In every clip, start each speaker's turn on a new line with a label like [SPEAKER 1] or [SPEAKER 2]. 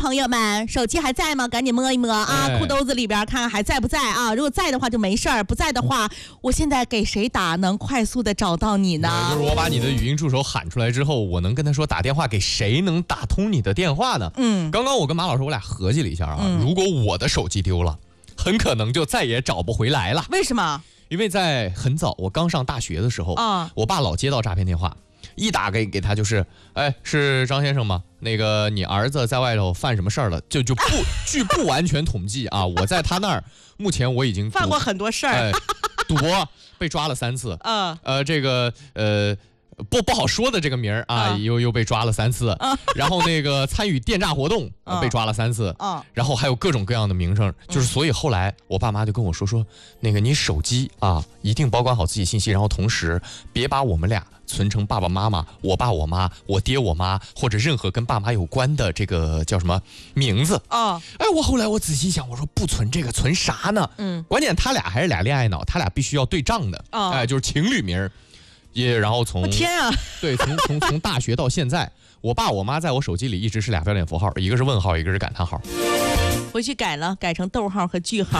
[SPEAKER 1] 朋友们，手机还在吗？赶紧摸一摸啊，裤兜子里边看看还在不在啊？如果在的话就没事儿，不在的话，我现在给谁打能快速的找到你呢？
[SPEAKER 2] 就是我把你的语音助手喊出来之后，我能跟他说打电话给谁能打通你的电话呢？刚刚我跟马老师我俩合计了一下啊，如果我的手机丢了，很可能就再也找不回来了。
[SPEAKER 1] 为什么？
[SPEAKER 2] 因为在很早我刚上大学的时候，我爸老接到诈骗电话。一打给他就是，哎，是张先生吗？那个你儿子在外头犯什么事儿了？据不完全统计啊，我在他那儿，目前我已经
[SPEAKER 1] 犯过很多事儿，
[SPEAKER 2] 赌博被抓了3次，这个不好说的这个名儿啊，又被抓了3次，然后那个参与电诈活动被抓了3次，然后还有各种各样的名声，就是所以后来我爸妈就跟我说，那个你手机啊一定保管好自己信息，然后同时别把我们俩存成爸爸妈妈、我爸我妈、我爹我妈或者任何跟爸妈有关的这个叫什么名字我后来我仔细想，我说不存这个存啥呢？关键他俩还是俩恋爱脑，他俩必须要对账的，就是情侣名。然后从大学到现在，我爸我妈在我手机里一直是俩标点符号，一个是问号，一个是感叹号。
[SPEAKER 1] 回去改了，改成逗号和句号。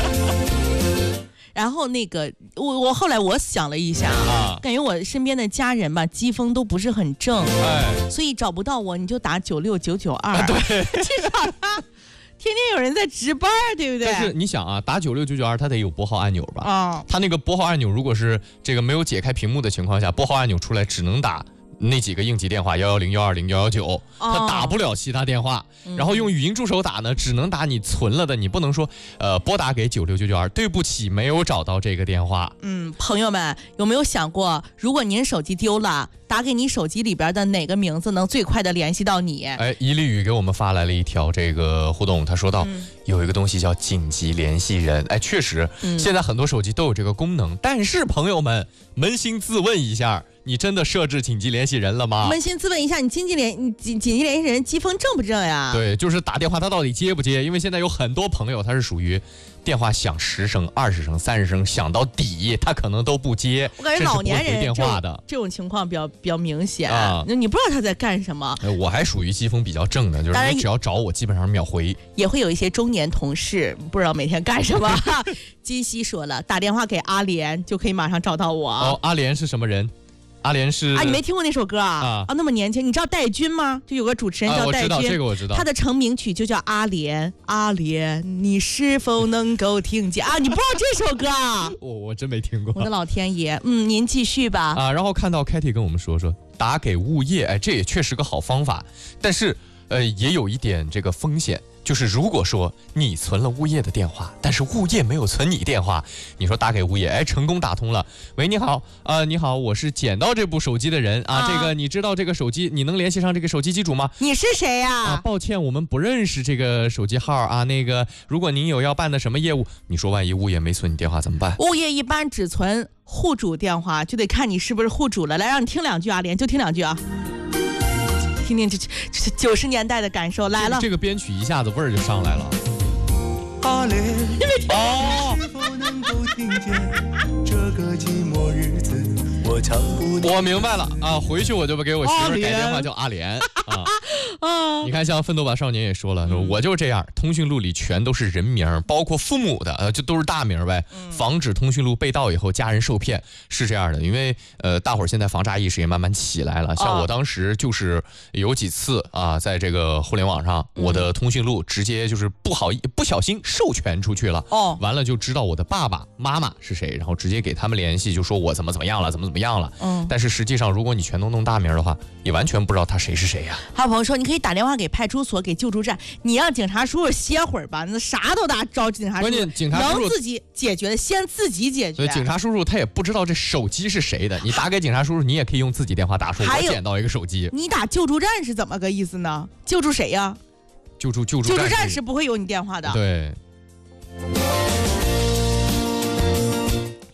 [SPEAKER 1] 然后那个我后来我想了一下感觉我身边的家人吧，机锋都不是很正，所以找不到我，你就打96992。
[SPEAKER 2] 对，
[SPEAKER 1] 至少天天有人在值班，对不对？
[SPEAKER 2] 但是你想啊，打96992，它得有拨号按钮吧？它那个拨号按钮，如果是这个没有解开屏幕的情况下，拨号按钮出来只能打那几个应急电话110、120、119，它打不了其他电话。然后用语音助手打呢，只能打你存了的，你不能说拨打给96992，对不起，没有找到这个电话。
[SPEAKER 1] 朋友们有没有想过，如果您手机丢了，打给你手机里边的哪个名字能最快的联系到你？
[SPEAKER 2] 伊利宇给我们发来了一条这个互动，他说到有一个东西叫紧急联系人。确实，现在很多手机都有这个功能，但是朋友们扪心自问一下，你真的设置紧急联系人了吗？
[SPEAKER 1] 扪心自问一下，你紧急联系人机锋正不正呀？
[SPEAKER 2] 对，就是打电话他到底接不接？因为现在有很多朋友他是属于电话响10声、20声、30声，响到底他可能都不接。
[SPEAKER 1] 我感觉老年人
[SPEAKER 2] 电话的
[SPEAKER 1] 这种情况比较明显你不知道他在干什么。
[SPEAKER 2] 我还属于机锋比较正的，就是你只要找我，基本上秒回。
[SPEAKER 1] 也会有一些中年同事不知道每天干什么。金熙说了，打电话给阿莲就可以马上找到我。
[SPEAKER 2] 阿莲是什么人？阿莲是
[SPEAKER 1] 你没听过那首歌那么年轻。你知道戴军吗？就有个主持人叫戴军，
[SPEAKER 2] 这个我知道。
[SPEAKER 1] 他的成名曲就叫阿莲。阿莲，你是否能够听见你不知道这首歌
[SPEAKER 2] 我真没听过。
[SPEAKER 1] 我的老天爷。您继续吧。
[SPEAKER 2] 然后看到 Kitty 跟我们说打给物业，这也确实个好方法，但是也有一点这个风险。就是如果说你存了物业的电话，但是物业没有存你电话，你说打给物业，成功打通了。喂，你好，你好，我是捡到这部手机的人这个你知道这个手机，你能联系上这个手机机主吗？
[SPEAKER 1] 你是谁呀？
[SPEAKER 2] 抱歉，我们不认识这个手机号那个如果您有要办的什么业务，你说万一物业没存你电话怎么办？
[SPEAKER 1] 物业一般只存户主电话，就得看你是不是户主了。来，让你听2句阿莲，就听2句听听这90年代的感受来了。
[SPEAKER 2] 这个编曲一下子味儿就上来了。
[SPEAKER 3] 阿莲，是否能够听见这个寂寞日子？我
[SPEAKER 2] 明白了回去我就给我媳妇改电话叫阿莲你看，像奋斗吧少年也说了，说我就这样，通讯录里全都是人名，包括父母的，就都是大名呗，防止通讯录被盗以后家人受骗。是这样的，因为大伙儿现在防诈意识也慢慢起来了。像我当时就是有几次在这个互联网上，我的通讯录直接就是不小心授权出去了，完了就知道我的爸爸妈妈是谁，然后直接给他们联系，就说我怎么样了，怎么样了。但是实际上如果你全都弄大名的话，也完全不知道他谁是谁呀。
[SPEAKER 1] 还有朋友说，你可以打电话给派出所，给救助站，你让警察叔叔歇会儿吧，那啥都打找警察叔叔。
[SPEAKER 2] 关键警察叔叔
[SPEAKER 1] 能自己解决的先自己解决。
[SPEAKER 2] 所以警察叔叔他也不知道这手机是谁的，你打给警察叔叔，你也可以用自己电话打，说我捡到一个手机。
[SPEAKER 1] 你打救助站是怎么个意思呢？救助谁呀？
[SPEAKER 2] 救助
[SPEAKER 1] 站是不会有你电话的。
[SPEAKER 2] 对。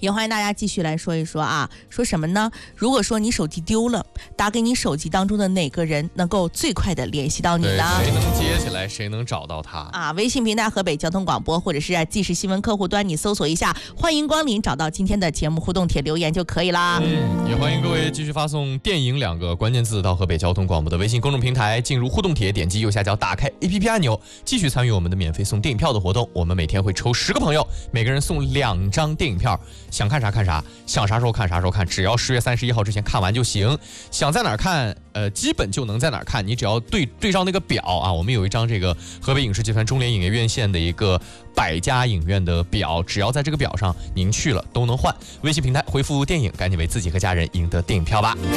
[SPEAKER 1] 也欢迎大家继续来说一说啊，说什么呢？如果说你手机丢了，打给你手机当中的哪个人能够最快的联系到你呢？
[SPEAKER 2] 谁能接起来，谁能找到他
[SPEAKER 1] 啊？微信平台河北交通广播，或者是即时新闻客户端，你搜索一下欢迎光临，找到今天的节目互动帖留言就可以啦。
[SPEAKER 2] 也欢迎各位继续发送电影2个关键字到河北交通广播的微信公众平台，进入互动帖，点击右下角打开 APP 按钮，继续参与我们的免费送电影票的活动。我们每天会抽10个朋友，每个人送2张电影票，想看啥看啥，想啥时候看啥时候看，只要10月31号之前看完就行。想在哪儿看，基本就能在哪儿看，你只要对照那个表啊。我们有一张这个河北影视集团中联影业院线的一个100家影院的表，只要在这个表上您去了都能换。微信平台回复电影，赶紧为自己和家人赢得电影票吧。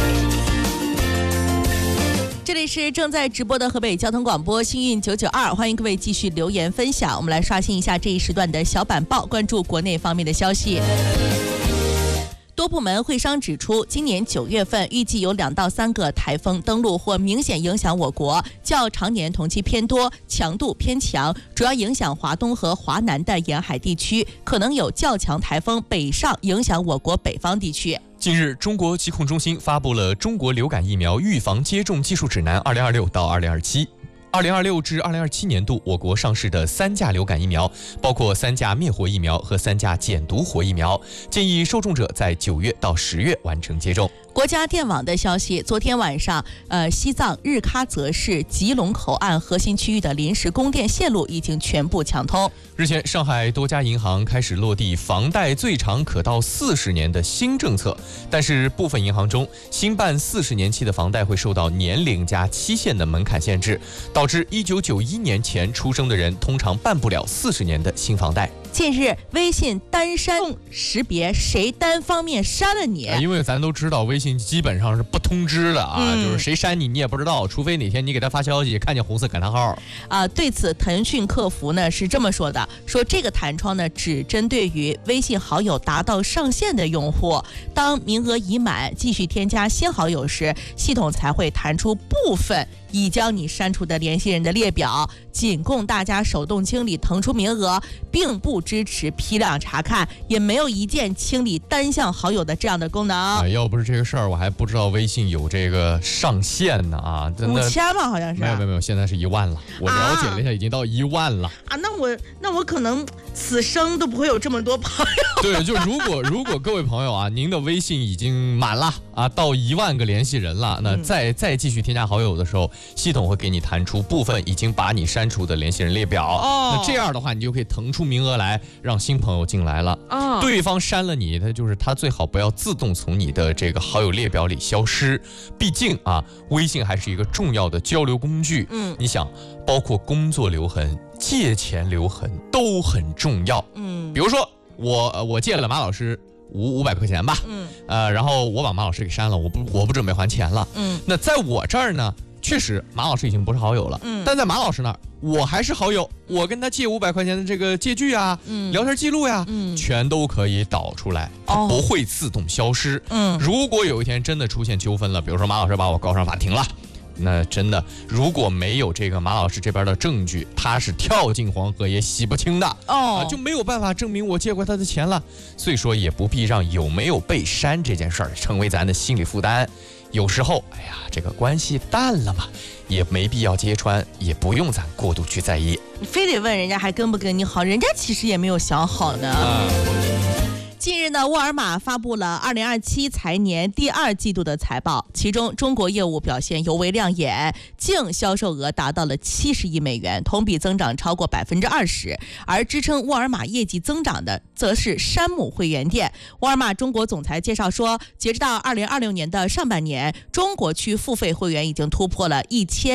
[SPEAKER 1] 这里是正在直播的河北交通广播幸运992，欢迎各位继续留言分享。我们来刷新一下这一时段的小板报，关注国内方面的消息。多部门会商指出，今年9月份预计有2到3个台风登陆或明显影响我国，较常年同期偏多，强度偏强，主要影响华东和华南的沿海地区，可能有较强台风北上影响我国北方地区。
[SPEAKER 2] 近日，中国疾控中心发布了《中国流感疫苗预防接种技术指南2026到2027》。2026至2027年度，我国上市的3价流感疫苗，包括3价灭活疫苗和3价减毒活疫苗，建议受众者在9月到10月完成接种。
[SPEAKER 1] 国家电网的消息，昨天晚上，西藏日喀则市吉隆口岸核心区域的临时供电线路已经全部抢通。
[SPEAKER 2] 日前，上海多家银行开始落地房贷最长可到40年的新政策，但是部分银行中，新办40年期的房贷会受到年龄加期限的门槛限制，导致1991年前出生的人通常办不了40年的新房贷。
[SPEAKER 1] 近日，微信单删识别谁单方面删了你，
[SPEAKER 2] 因为咱都知道微信基本上是不通知的啊，就是谁删你也不知道，除非哪天你给他发消息看见红色感叹号
[SPEAKER 1] 啊。对此，腾讯客服呢是这么说的，说这个弹窗呢只针对于微信好友达到上限的用户，当名额已满继续添加新好友时，系统才会弹出部分已将你删除的联系人的列表，仅供大家手动清理腾出名额，并不支持批量查看，也没有一键清理单向好友的这样的功能。
[SPEAKER 2] 要不是这个事儿，我还不知道微信有这个上限呢啊
[SPEAKER 1] ！5000吗？好像是。
[SPEAKER 2] 没有，现在是1万了。我了解了一下，已经到1万了
[SPEAKER 1] 啊！那我可能此生都不会有这么多朋友。
[SPEAKER 2] 对，就如果各位朋友啊，您的微信已经满了啊，到1万个联系人了，那再继续添加好友的时候，系统会给你弹出部分已经把你删除的联系人列表。那这样的话，你就可以腾出名额来让新朋友进来了。对方删了你，他最好不要自动从你的这个好友列表里消失。毕竟啊，微信还是一个重要的交流工具。你想，包括工作留痕、借钱留痕都很重要。比如说我借了马老师500块钱吧，然后我把马老师给删了，我不准备还钱了。那在我这儿呢，确实马老师已经不是好友了，但在马老师那儿我还是好友，我跟他借500块钱的这个借据啊，聊天记录呀，全都可以导出来，它不会自动消失。如果有一天真的出现纠纷了，比如说马老师把我告上法庭了，那真的如果没有这个马老师这边的证据，他是跳进黄河也洗不清的就没有办法证明我借过他的钱了。所以说也不必让有没有被删这件事儿成为咱的心理负担。有时候这个关系淡了嘛，也没必要揭穿，也不用咱过度去在意。
[SPEAKER 1] 你非得问人家还跟不跟你好，人家其实也没有想好呢。近日呢，沃尔玛发布了2027财年第2季度的财报，其中中国业务表现尤为亮眼，净销售额达到了70亿美元，同比增长超过20%。而支撑沃尔玛业绩增长的，则是山姆会员店。沃尔玛中国总裁介绍说，截止到2026年的上半年，中国区付费会员已经突破了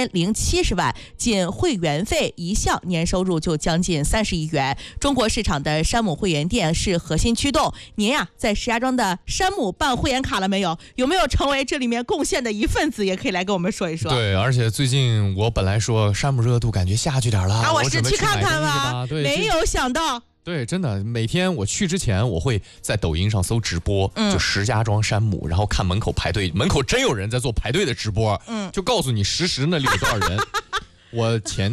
[SPEAKER 1] 1070万，仅会员费一项年收入就将近30亿元。中国市场的山姆会员店是核心驱动。您呀，在石家庄的山姆办会员卡了没有？有没有成为这里面贡献的一份子？也可以来跟我们说一说。
[SPEAKER 2] 对，而且最近我本来说山姆热度感觉下去点了，
[SPEAKER 1] 我是去看看吧，没有想到。
[SPEAKER 2] 对，真的，每天我去之前，我会在抖音上搜直播，就石家庄山姆，然后看门口排队，门口真有人在做排队的直播，就告诉你实时那里有多少人。我前天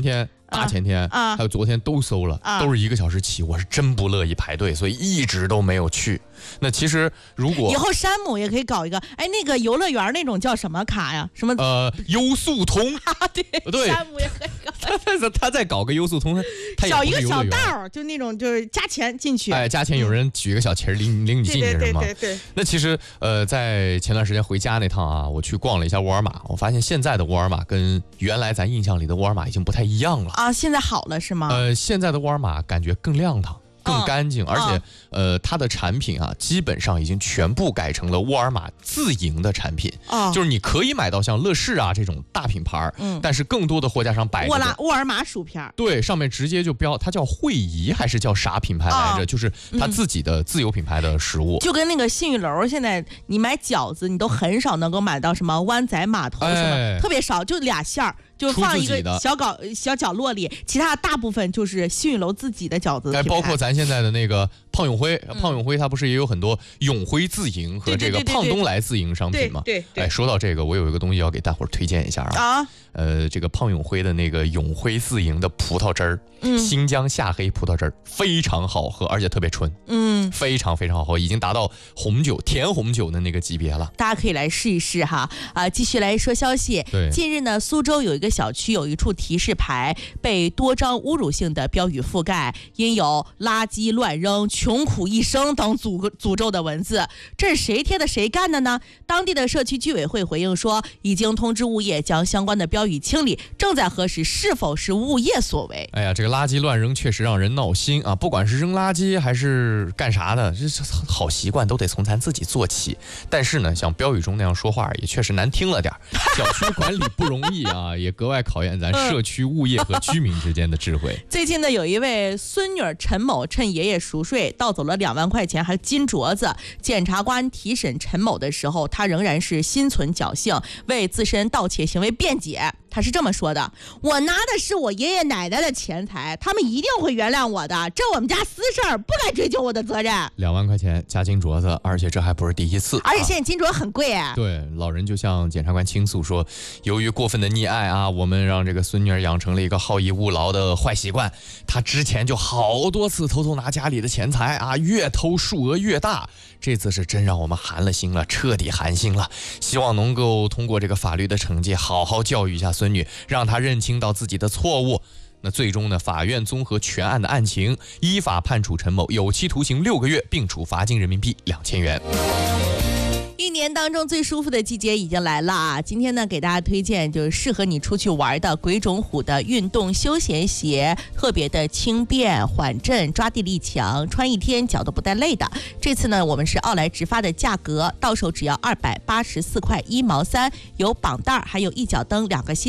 [SPEAKER 2] 大前天还有昨天都搜了，都是1个小时起，我是真不乐意排队，所以一直都没有去。那其实如果
[SPEAKER 1] 以后山姆也可以搞一个，哎，那个游乐园那种叫什么卡呀？什么
[SPEAKER 2] 优速通
[SPEAKER 1] 对，山姆也可以搞。
[SPEAKER 2] 他再搞个优速通，他也
[SPEAKER 1] 小一个小道，就那种就是加钱进去。
[SPEAKER 2] 哎，加钱有人举个小旗领你进去是吗？
[SPEAKER 1] 对。
[SPEAKER 2] 那其实在前段时间回家那趟啊，我去逛了一下沃尔玛，我发现现在的沃尔玛跟原来咱印象里的沃尔玛已经不太一样了
[SPEAKER 1] 啊。现在好了是吗？
[SPEAKER 2] 现在的沃尔玛感觉更亮堂。更干净，而且它的产品啊，基本上已经全部改成了沃尔玛自营的产品，就是你可以买到像乐事啊这种大品牌，但是更多的货架上摆着
[SPEAKER 1] 沃尔玛薯片，
[SPEAKER 2] 对，上面直接就标它叫惠仪还是叫啥品牌来着？就是它自己的自有品牌的食物，
[SPEAKER 1] 就跟那个信誉楼，现在你买饺子，你都很少能够买到什么湾仔码头什么，特别少，就俩馅儿。就放一个小角落里，其他大部分就是信誉楼自己的饺子的品牌。
[SPEAKER 2] 包括咱现在的那个胖永辉，胖永辉它不是也有很多永辉自营和这个胖东来自营商品吗？
[SPEAKER 1] 对。
[SPEAKER 2] 哎，说到这个，我有一个东西要给大伙儿推荐一下啊。这个胖永辉的那个永辉自营的葡萄汁儿，新疆夏黑葡萄汁儿非常好喝，而且特别纯，非常非常好喝，已经达到红酒甜红酒的那个级别了。
[SPEAKER 1] 大家可以来试一试哈。继续来说消息。近日呢，苏州有一个小区有一处提示牌被多张侮辱性的标语覆盖，因有垃圾乱扔、穷苦一生等诅咒的文字。这是谁贴的谁干的呢？当地的社区居委会回应说，已经通知物业将相关的标语清理，正在核实是否是物业所为。
[SPEAKER 2] 哎呀，这个垃圾乱扔确实让人闹心啊！不管是扔垃圾还是干啥的，这好习惯都得从咱自己做起。但是呢，像标语中那样说话也确实难听了点。小区管理不容易啊，也格外考验咱社区物业和居民之间的智慧。
[SPEAKER 1] 最近呢，有一位孙女陈某趁爷爷熟睡盗走了2万块钱还有金镯子。检察官提审陈某的时候，他仍然是心存侥幸，为自身盗窃行为辩解。他是这么说的：我拿的是我爷爷奶奶的钱财，他们一定会原谅我的，这我们家私事儿，不该追究我的责任。
[SPEAKER 2] 2万块钱加金镯子，而且这还不是第一次，
[SPEAKER 1] 而且现在金镯很贵哎。
[SPEAKER 2] 对，老人就向检察官倾诉说，由于过分的溺爱啊，我们让这个孙女儿养成了一个好逸恶劳的坏习惯。她之前就好多次偷拿家里的钱财啊，越偷数额越大。这次是真让我们寒了心了，彻底寒心了。希望能够通过这个法律的惩戒，好好教育一下孙女，让她认清到自己的错误。那最终呢，法院综合全案的案情，依法判处陈某有期徒刑6个月，并处罚金人民币2000元。
[SPEAKER 1] 一年当中最舒服的季节已经来了啊！今天呢，给大家推荐就是适合你出去玩的鬼冢虎的运动休闲鞋，特别的轻便缓震，抓地力强，穿一天脚都不带累的。这次呢，我们是奥莱直发的价格，到手只要284块1毛3，有绑带还有一脚蹬2个系